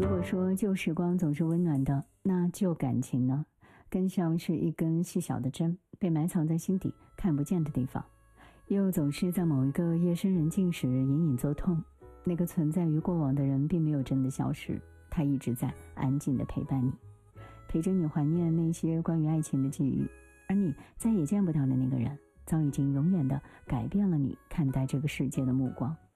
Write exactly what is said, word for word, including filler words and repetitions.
如果说旧时光总是温暖的，那旧感情呢，更像是一根细小的针，被埋藏在心底看不见的地方，又总是在某一个夜深人静时隐隐作痛。那个存在于过往的人并没有真的消失，他一直在安静地陪伴你，陪着你怀念那些关于爱情的记忆。而你再也见不到的那个人，早已经永远地改变了你看待这个世界的目光。